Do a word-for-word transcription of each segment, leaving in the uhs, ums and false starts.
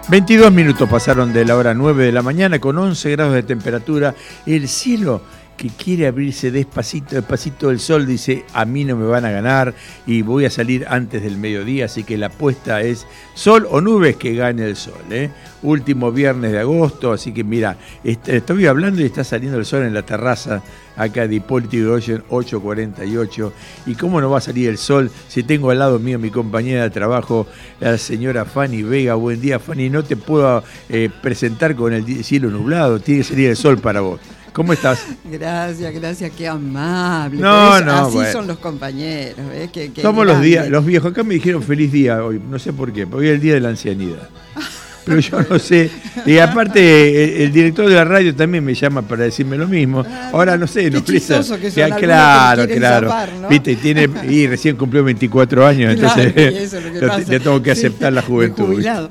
veintidós minutos pasaron de la hora nueve de la mañana con once grados de temperatura. El cielo que quiere abrirse despacito, despacito el sol, dice, a mí no me van a ganar y voy a salir antes del mediodía, así que la apuesta es sol o nubes, que gane el sol, ¿eh? Último viernes de agosto, así que mira, est- estoy hablando y está saliendo el sol en la terraza acá de Hipólito Yrigoyen ocho cuarenta y ocho, y cómo no va a salir el sol si tengo al lado mío mi compañera de trabajo, la señora Fanny Vega. Buen día, Fanny, no te puedo eh, presentar con el cielo nublado, tiene que salir el sol para vos. ¿Cómo estás? Gracias, gracias, qué amable. No, es, no, así bueno. son los compañeros. ¿eh? Qué, qué Somos los grande. días, los viejos. Acá me dijeron feliz día hoy, no sé por qué, porque hoy es el día de la ancianidad. Pero yo no sé. Y aparte, el, el director de la radio también me llama para decirme lo mismo. Ahora no sé, no chistoso que son algunos claro, que quieren claro. zafar, ¿no? Viste, tiene, y recién cumplió veinticuatro años, Claro, entonces y eso es lo que le, pasa. le tengo que aceptar Sí, la juventud. de jubilado.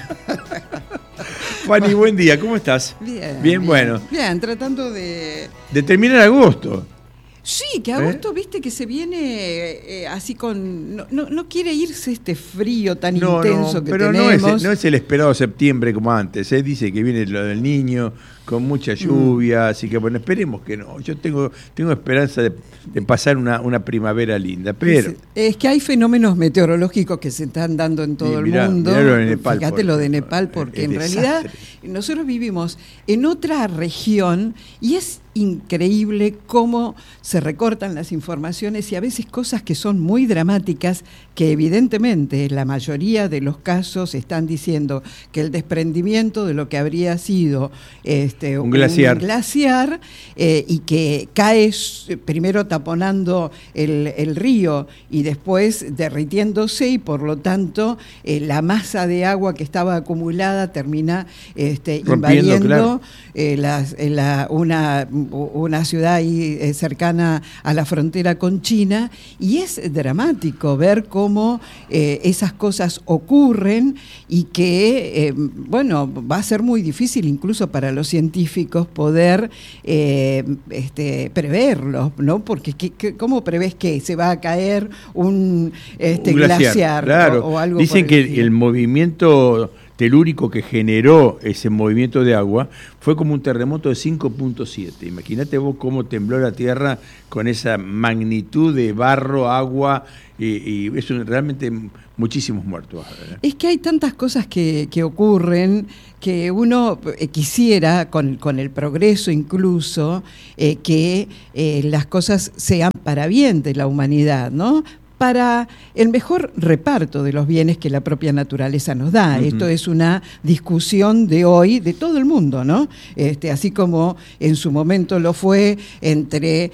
Fanny, buen día, ¿cómo estás? Bien, Bien, bien, bueno. Bien, tratando de... De terminar agosto. Sí, que agosto, viste, que se viene eh, así con... No, no, no quiere irse este frío tan No, intenso no, que pero tenemos. no es, no es el esperado septiembre como antes, ¿eh? Dice que viene lo del niño con mucha lluvia, mm. así que bueno, esperemos que no. Yo tengo tengo esperanza de, de pasar una, una primavera linda, pero... Es, es que hay fenómenos meteorológicos que se están dando en todo mirá, el mundo. Mirá lo de Nepal, Fíjate lo de Nepal, porque en desastre. realidad nosotros vivimos en otra región y es increíble cómo se recortan las informaciones y a veces cosas que son muy dramáticas, que evidentemente la mayoría de los casos están diciendo que el desprendimiento de lo que habría sido este, un glaciar, un glaciar eh, y que cae primero taponando el, el río y después derritiéndose, y por lo tanto eh, la masa de agua que estaba acumulada termina este, invadiendo claro. eh, las, eh, la, una una ciudad ahí eh, cercana a la frontera con China, y es dramático ver cómo eh, esas cosas ocurren y que, eh, bueno, va a ser muy difícil incluso para los científicos poder eh, este, preverlos, ¿no? Porque ¿qué, qué, ¿cómo prevés que se va a caer un, este, un glaciar, glaciar claro. o, o algo Dicen por el que estilo? El movimiento telúrico que generó ese movimiento de agua fue como un terremoto de cinco punto siete. Imagínate vos cómo tembló la tierra con esa magnitud de barro, agua, y, y eso realmente muchísimos muertos. Es que hay tantas cosas que, que ocurren que uno eh, quisiera, con, con el progreso incluso, eh, que eh, las cosas sean para bien de la humanidad, ¿no? Para el mejor reparto de los bienes que la propia naturaleza nos da. Uh-huh. Esto es una discusión de hoy de todo el mundo, ¿no? Este, así como en su momento lo fue entre,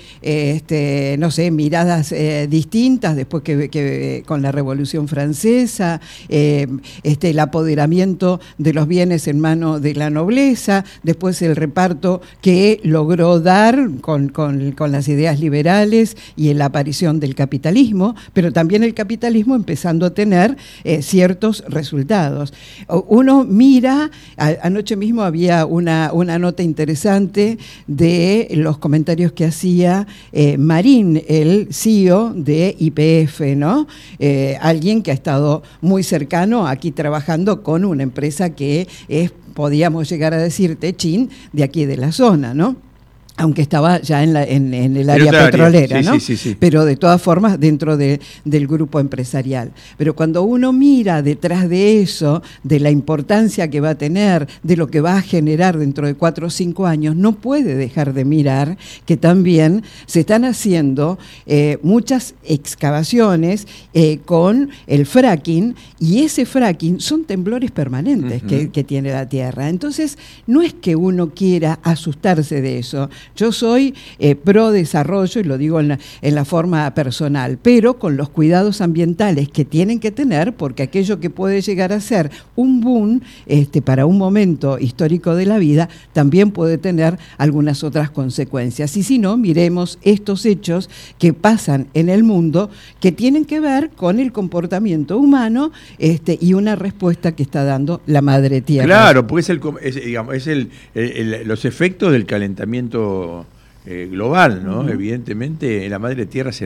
este, no sé, miradas eh, distintas, después que, que con la Revolución Francesa, eh, este, el apoderamiento de los bienes en manos de la nobleza, después el reparto que logró dar con, con, con las ideas liberales y en la aparición del capitalismo, pero también el capitalismo empezando a tener eh, ciertos resultados. Uno mira, a, anoche mismo había una, una nota interesante de los comentarios que hacía eh, Marín, el C E O de Y P F, ¿no? Eh, alguien que ha estado muy cercano aquí trabajando con una empresa que es, podíamos llegar a decir, Techín, de aquí de la zona, ¿no? Aunque estaba ya en, la, en, en el área petrolera, área. Sí, ¿no? Sí, sí, sí. Pero de todas formas dentro de, del grupo empresarial. Pero cuando uno mira detrás de eso, de la importancia que va a tener, de lo que va a generar dentro de cuatro o cinco años, no puede dejar de mirar que también se están haciendo eh, muchas excavaciones eh, con el fracking, y ese fracking son temblores permanentes uh-huh. que, que tiene la Tierra. Entonces, no es que uno quiera asustarse de eso. Yo soy eh, pro desarrollo, y lo digo en la, en la forma personal, pero con los cuidados ambientales que tienen que tener, porque aquello que puede llegar a ser un boom este, para un momento histórico de la vida, también puede tener algunas otras consecuencias. Y si no, miremos estos hechos que pasan en el mundo, que tienen que ver con el comportamiento humano este, y una respuesta que está dando la Madre Tierra. Claro, porque es, el, es, digamos, es el, el, el, los efectos del calentamiento Eh, global, ¿no? Uh-huh. Evidentemente la Madre Tierra se enoja.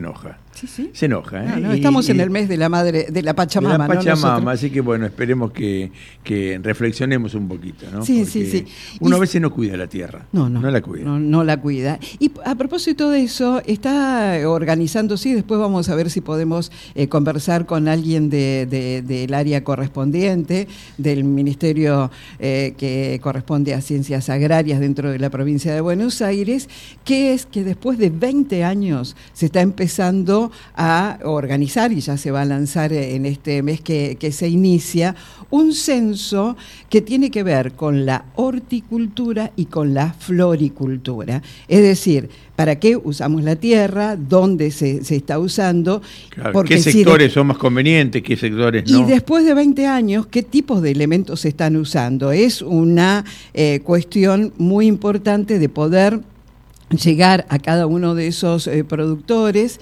Sí, sí. Se enoja. ¿eh? No, no, y, estamos y, en el mes de la madre, de la Pachamama. De la Pachamama, ¿no? así que bueno, esperemos que, que reflexionemos un poquito, ¿no? Sí, Porque sí, sí. Uno y, a veces no cuida la tierra. No, no. No la cuida. No, no la cuida. Y a propósito de eso, está organizándose, y después vamos a ver si podemos eh, conversar con alguien de, de, del área correspondiente, del ministerio eh, que corresponde a Ciencias Agrarias dentro de la provincia de Buenos Aires, que es que después de veinte años se está empezando a organizar, y ya se va a lanzar en este mes que, que se inicia, un censo que tiene que ver con la horticultura y con la floricultura. Es decir, ¿para qué usamos la tierra? ¿Dónde se, se está usando? Claro, porque ¿qué sectores si de, son más convenientes? ¿Qué sectores no? Y después de veinte años, ¿qué tipos de elementos se están usando? Es una eh, cuestión muy importante de poder llegar a cada uno de esos eh, productores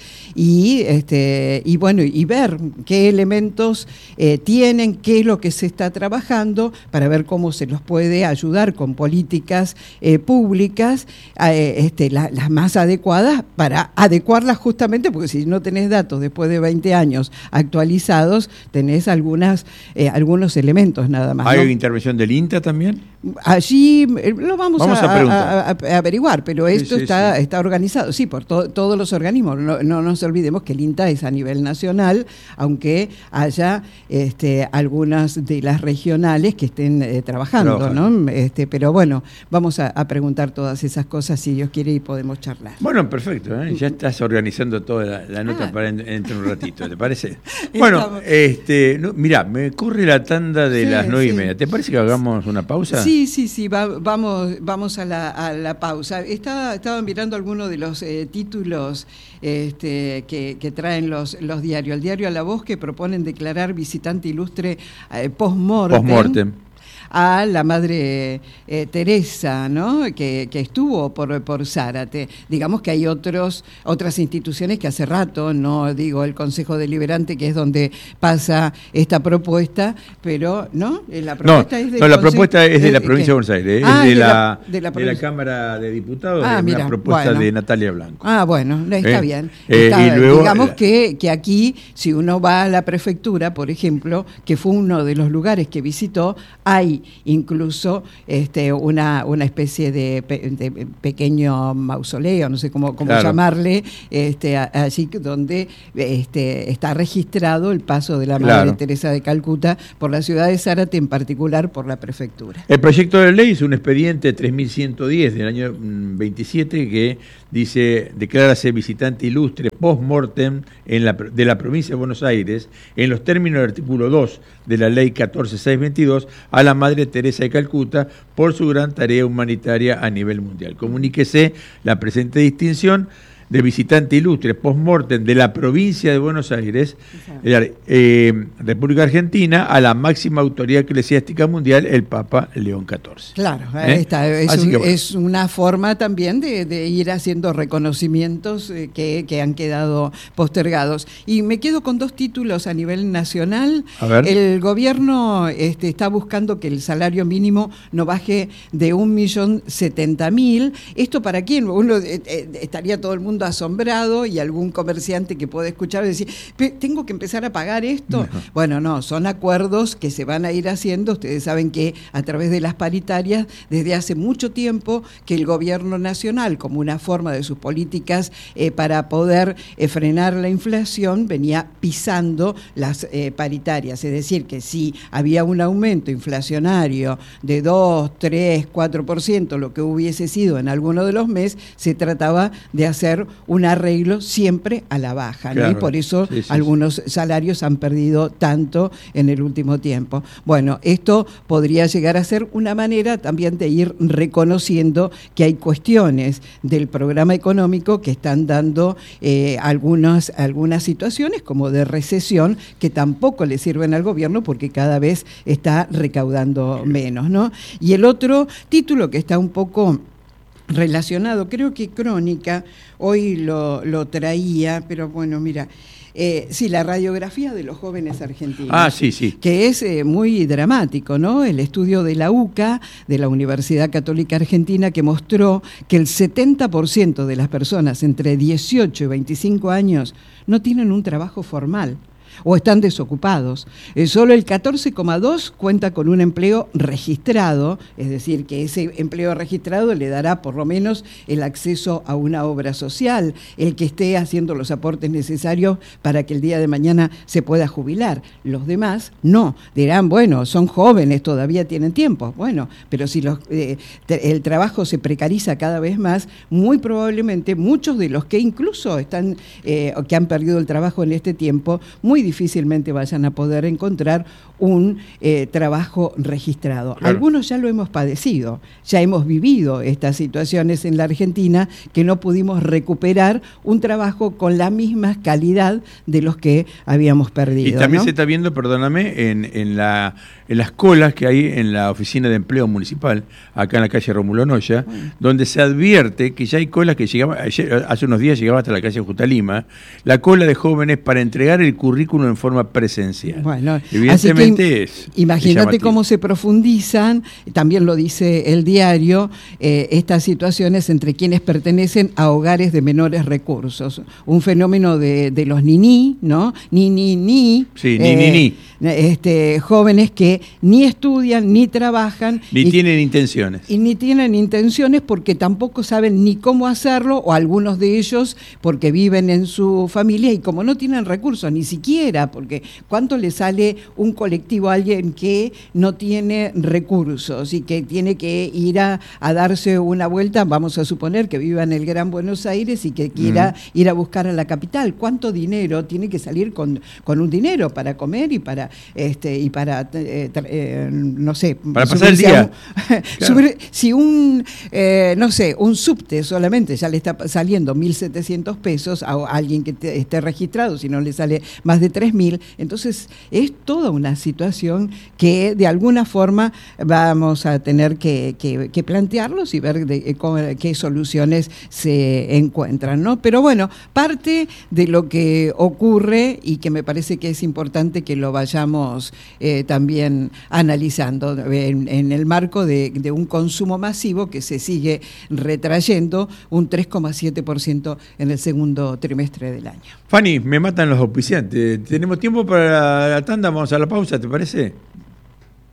y este y bueno y ver qué elementos eh, tienen, qué es lo que se está trabajando para ver cómo se los puede ayudar con políticas eh, públicas eh, este, la, las más adecuadas para adecuarlas justamente, porque si no tenés datos después de veinte años actualizados, tenés algunas eh, algunos elementos nada más. ¿Hay ¿no? intervención del INTA también? Allí lo vamos, vamos a, a, a, a averiguar, pero esto sí, sí, está, sí. está organizado, sí, por to, todos los organismos. No, no nos olvidemos que el INTA es a nivel nacional, aunque haya este, algunas de las regionales que estén eh, trabajando, Trabajan. ¿no? Este, pero bueno, vamos a, a preguntar todas esas cosas, si Dios quiere, y podemos charlar. Bueno, perfecto, ¿eh? Ya estás organizando toda la, la nota ah. para entre un ratito, ¿te parece? Estamos. Bueno, este, no, mirá, me corre la tanda de sí, las nueve sí. y media. ¿Te parece que hagamos una pausa? Sí, sí, sí, va, vamos, vamos a la, a la pausa. Estaba, estaba mirando algunos de los eh, títulos este, que, que traen los, los diarios. El diario A La Voz, que proponen declarar visitante ilustre eh, post-mortem. Post-mortem. A la madre eh, Teresa, ¿no? que, que estuvo por, por Zárate. Digamos que hay otros otras instituciones que hace rato, no digo el Consejo Deliberante, que es donde pasa esta propuesta, pero no, la propuesta no, es de no, la propuesta es de la provincia ¿qué? de Buenos Aires, ah, es de, de, la, la, de, la de la Cámara de Diputados, ah, es mira, una propuesta bueno. de Natalia Blanco. Ah, bueno, está ¿Eh? bien. Eh, está, y luego, digamos eh, que, que aquí, si uno va a la prefectura, por ejemplo, que fue uno de los lugares que visitó, hay incluso Este, una, una especie de, pe, de pequeño mausoleo, no sé cómo, cómo claro. llamarle, este, allí donde este, está registrado el paso de la Madre claro. Teresa de Calcuta por la ciudad de Zárate, en particular por la prefectura. El proyecto de ley es un expediente tres mil ciento diez del año veintisiete que dice: declárase visitante ilustre post-mortem en la, de la provincia de Buenos Aires, en los términos del artículo dos de la ley catorce mil seiscientos veintidós, a la Madre Teresa de Calcuta por su gran tarea humanitaria a nivel mundial. Comuníquese la presente distinción de visitante ilustre post-mortem de la provincia de Buenos Aires, eh, eh, República Argentina, a la máxima autoridad eclesiástica mundial, el Papa León catorce. Claro, ¿Eh? Está, es, un, bueno. es una forma también de, de ir haciendo reconocimientos eh, que, que han quedado postergados. Y me quedo con dos títulos a nivel nacional. A ver. El gobierno este, está buscando que el salario mínimo no baje de un millón setenta mil. ¿Esto para quién? Uno eh, eh, estaría todo el mundo asombrado, y algún comerciante que puede escuchar y decir, ¿tengo que empezar a pagar esto? No. Bueno, no, son acuerdos que se van a ir haciendo. Ustedes saben que a través de las paritarias, desde hace mucho tiempo, que el gobierno nacional, como una forma de sus políticas eh, para poder eh, frenar la inflación, venía pisando las eh, paritarias. Es decir, que si había un aumento inflacionario de dos, tres, cuatro por ciento, lo que hubiese sido en alguno de los meses, se trataba de hacer un arreglo siempre a la baja, ¿no? Claro. Y por eso sí, sí, algunos sí. salarios han perdido tanto en el último tiempo. Bueno, esto podría llegar a ser una manera también de ir reconociendo que hay cuestiones del programa económico que están dando eh, algunas, algunas situaciones como de recesión, que tampoco le sirven al gobierno porque cada vez está recaudando menos, ¿no? Y el otro título que está un poco relacionado, creo que Crónica hoy lo, lo traía, pero bueno, mira, Eh, sí, la radiografía de los jóvenes argentinos. Ah, sí, sí. Que es eh, muy dramático, ¿no? El estudio de la U C A, de la Universidad Católica Argentina, que mostró que el setenta por ciento de las personas entre dieciocho y veinticinco años no tienen un trabajo formal o están desocupados. Eh, solo el catorce coma dos cuenta con un empleo registrado, es decir, que ese empleo registrado le dará por lo menos el acceso a una obra social, el que esté haciendo los aportes necesarios para que el día de mañana se pueda jubilar. Los demás no. Dirán, bueno, son jóvenes, todavía tienen tiempo. Bueno, pero si los, eh, el trabajo se precariza cada vez más, muy probablemente muchos de los que incluso están, eh, que han perdido el trabajo en este tiempo, muy difícilmente vayan a poder encontrar un eh, trabajo registrado. Claro. Algunos ya lo hemos padecido, ya hemos vivido estas situaciones en la Argentina que no pudimos recuperar un trabajo con la misma calidad de los que habíamos perdido. Y también, ¿no?, se está viendo, perdóname, en, en, la, en las colas que hay en la Oficina de Empleo Municipal, acá en la calle Rómulo Noya, bueno, donde se advierte que ya hay colas que llegaban, ayer, hace unos días llegaba hasta la calle Jutalima, la cola de jóvenes para entregar el currículum en forma presencial. Bueno, evidentemente que, es. Imagínate es cómo se profundizan, también lo dice el diario, eh, estas situaciones entre quienes pertenecen a hogares de menores recursos. Un fenómeno de, de los niní, ¿no? Ni, ni, ni. Sí, eh, ni, ni, ni. Este, jóvenes que ni estudian, ni trabajan. Ni y, tienen intenciones. Y ni tienen intenciones porque tampoco saben ni cómo hacerlo, o algunos de ellos porque viven en su familia y como no tienen recursos, ni siquiera, porque ¿cuánto le sale un colectivo a alguien que no tiene recursos y que tiene que ir a, a darse una vuelta? Vamos a suponer que viva en el Gran Buenos Aires y que quiera mm. ir a buscar a la capital. ¿Cuánto dinero tiene que salir con, con un dinero para comer y para este y para eh, eh, no sé, para pasar el día? Un, claro. subir, si un eh, no sé, un subte solamente ya le está saliendo mil setecientos pesos a alguien que te, esté registrado, si no le sale más de tres mil, entonces es toda una situación que de alguna forma vamos a tener que, que, que plantearlos y ver de, cómo, qué soluciones se encuentran, ¿no? Pero bueno, parte de lo que ocurre y que me parece que es importante que lo vayamos eh, también analizando en, en el marco de, de un consumo masivo que se sigue retrayendo un tres coma siete por ciento en el segundo trimestre del año. Fanny, me matan los auspiciantes. ¿Tenemos tiempo para la tanda? Vamos a la pausa, ¿te parece?